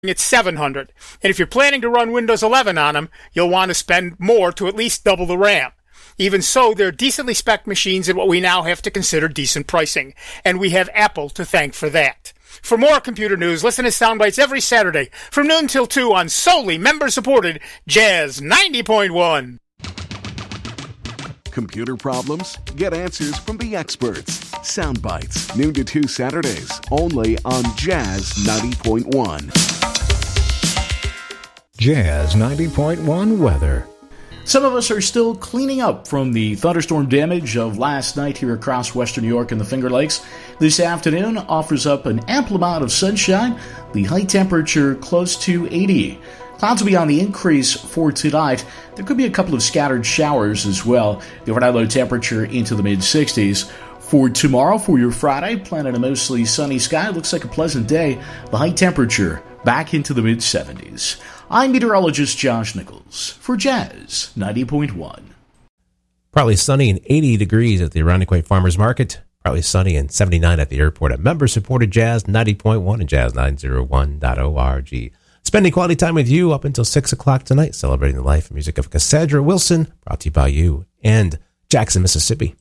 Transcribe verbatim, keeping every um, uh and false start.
it's seven hundred dollars. And if you're planning to run Windows eleven on them, you'll want to spend more to at least double the RAM. Even so, they're decently spec'd machines at what we now have to consider decent pricing. And we have Apple to thank for that. For more computer news, listen to Soundbites every Saturday from noon till two on solely member-supported Jazz ninety point one. Computer problems? Get answers from the experts. Soundbites, noon to two Saturdays, only on Jazz ninety point one. Jazz ninety point one weather. Some of us are still cleaning up from the thunderstorm damage of last night here across western New York and the Finger Lakes. This afternoon offers up an ample amount of sunshine, the high temperature close to eighty. Clouds will be on the increase for tonight. There could be a couple of scattered showers as well. The overnight low temperature into the mid-sixties. For tomorrow, for your Friday, planning a mostly sunny sky. Looks like a pleasant day. The high temperature back into the mid-seventies. I'm meteorologist Josh Nichols for Jazz ninety point one. Partly sunny and eighty degrees at the Irondequoit Farmers Market. Partly sunny and seventy-nine at the airport. At member-supported Jazz ninety point one and Jazz nine oh one dot org. Spending quality time with you up until six o'clock tonight, celebrating the life and music of Cassandra Wilson, brought to you by you and Jackson, Mississippi.